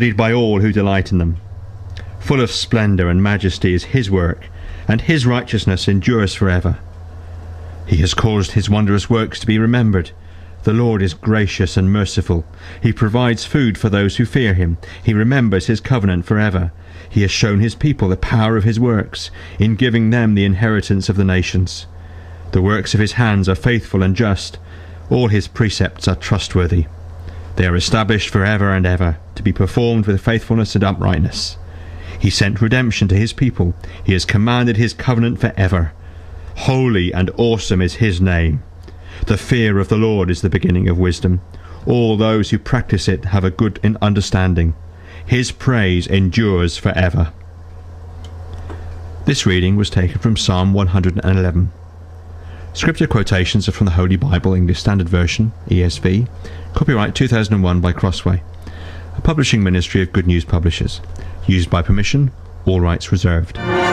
studied by all who delight in them. Full of splendour and majesty is his work, and his righteousness endures forever. He has caused his wondrous works to be remembered. The Lord is gracious and merciful. He provides food for those who fear him. He remembers his covenant forever. He has shown his people the power of his works, in giving them the inheritance of the nations. The works of his hands are faithful and just. All his precepts are trustworthy. They are established forever and ever, to be performed with faithfulness and uprightness. He sent redemption to his people. He has commanded his covenant forever. Holy and awesome is his name. The fear of the Lord is the beginning of wisdom. All those who practice it have a good understanding. His praise endures forever. This reading was taken from Psalm 111. Scripture quotations are from the Holy Bible, English Standard Version, ESV. Copyright 2001 by Crossway, a publishing ministry of Good News Publishers. Used by permission, all rights reserved.